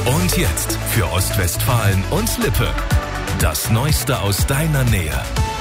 Und jetzt für Ostwestfalen und Lippe. Das Neueste aus deiner Nähe.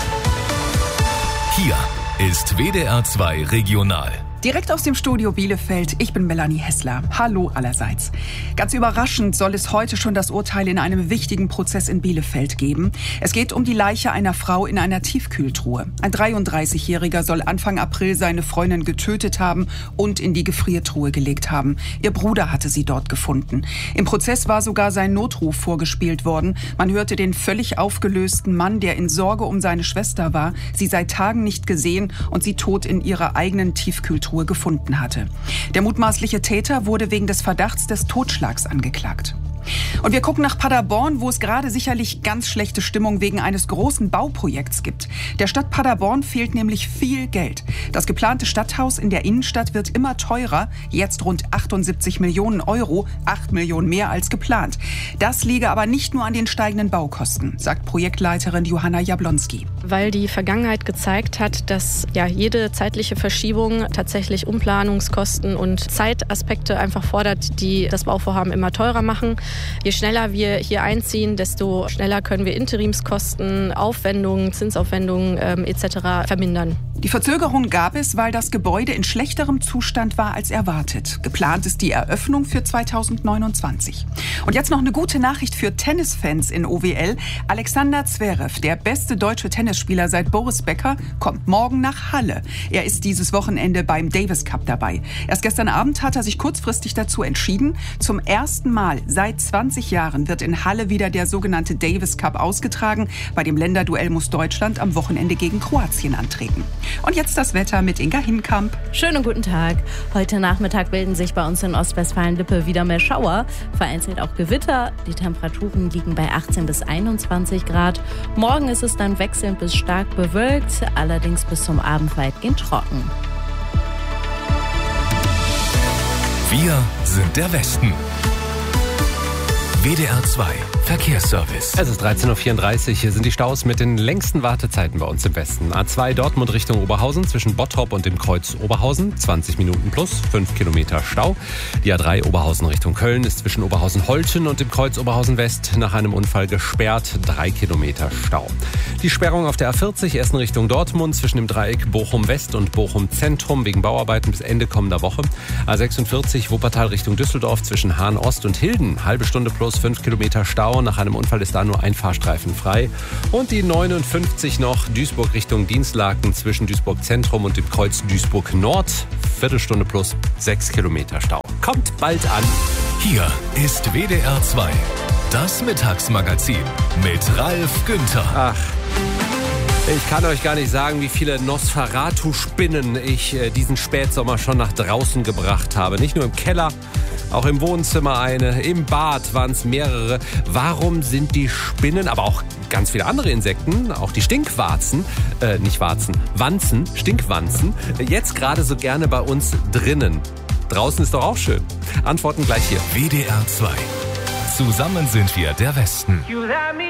Hier ist WDR 2 Regional. Direkt aus dem Studio Bielefeld, ich bin Melanie Hessler. Hallo allerseits. Ganz überraschend soll es heute schon das Urteil in einem wichtigen Prozess in Bielefeld geben. Es geht um die Leiche einer Frau in einer Tiefkühltruhe. Ein 33-Jähriger soll Anfang April seine Freundin getötet haben und in die Gefriertruhe gelegt haben. Ihr Bruder hatte sie dort gefunden. Im Prozess war sogar sein Notruf vorgespielt worden. Man hörte den völlig aufgelösten Mann, der in Sorge um seine Schwester war, sie seit Tagen nicht gesehen und sie tot in ihrer eigenen Tiefkühltruhe gefunden hatte. Der mutmaßliche Täter wurde wegen des Verdachts des Totschlags angeklagt. Und wir gucken nach Paderborn, wo es gerade sicherlich ganz schlechte Stimmung wegen eines großen Bauprojekts gibt. Der Stadt Paderborn fehlt nämlich viel Geld. Das geplante Stadthaus in der Innenstadt wird immer teurer, jetzt rund 78 Millionen Euro, 8 Millionen mehr als geplant. Das liege aber nicht nur an den steigenden Baukosten, sagt Projektleiterin Johanna Jablonski. Weil die Vergangenheit gezeigt hat, dass jede zeitliche Verschiebung tatsächlich Umplanungskosten und Zeitaspekte einfach fordert, die das Bauvorhaben immer teurer machen. Je schneller wir hier einziehen, desto schneller können wir Interimskosten, Aufwendungen, Zinsaufwendungen etc. vermindern. Die Verzögerung gab es, weil das Gebäude in schlechterem Zustand war als erwartet. Geplant ist die Eröffnung für 2029. Und jetzt noch eine gute Nachricht für Tennisfans in OWL. Alexander Zverev, der beste deutsche Tennisspieler seit Boris Becker, kommt morgen nach Halle. Er ist dieses Wochenende beim Davis Cup dabei. Erst gestern Abend hat er sich kurzfristig dazu entschieden. Zum ersten Mal seit 20 Jahren wird in Halle wieder der sogenannte Davis Cup ausgetragen. Bei dem Länderduell muss Deutschland am Wochenende gegen Kroatien antreten. Und jetzt das Wetter mit Inga Hinkamp. Schönen guten Tag. Heute Nachmittag bilden sich bei uns in Ostwestfalen-Lippe wieder mehr Schauer. Vereinzelt auch Gewitter. Die Temperaturen liegen bei 18 bis 21 Grad. Morgen ist es dann wechselnd bis stark bewölkt, allerdings bis zum Abend weitgehend trocken. Wir sind der Westen. WDR 2 Verkehrsservice. Es ist 13.34 Uhr. Hier sind die Staus mit den längsten Wartezeiten bei uns im Westen. A2 Dortmund Richtung Oberhausen zwischen Bottrop und dem Kreuz Oberhausen. 20 Minuten plus, 5 Kilometer Stau. Die A3 Oberhausen Richtung Köln ist zwischen Oberhausen-Holten und dem Kreuz Oberhausen-West nach einem Unfall gesperrt. 3 Kilometer Stau. Die Sperrung auf der A40 Essen Richtung Dortmund zwischen dem Dreieck Bochum-West und Bochum-Zentrum wegen Bauarbeiten bis Ende kommender Woche. A46 Wuppertal Richtung Düsseldorf zwischen Hahn-Ost und Hilden. Halbe Stunde plus 5 Kilometer Stau. Nach einem Unfall ist da nur ein Fahrstreifen frei. Und die 59 noch Duisburg Richtung Dienstlaken zwischen Duisburg Zentrum und dem Kreuz Duisburg Nord. Viertelstunde plus 6 Kilometer Stau. Kommt bald an. Hier ist WDR 2, das Mittagsmagazin mit Ralf Günther. Ach, ich kann euch gar nicht sagen, wie viele Nosferatu-Spinnen ich diesen Spätsommer schon nach draußen gebracht habe. Nicht nur im Keller, auch im Wohnzimmer eine, im Bad waren es mehrere. Warum sind die Spinnen, aber auch ganz viele andere Insekten, auch die Stinkwarzen, Wanzen, Stinkwanzen, jetzt gerade so gerne bei uns drinnen? Draußen ist doch auch schön. Antworten gleich hier. WDR 2. Zusammen sind wir der Westen.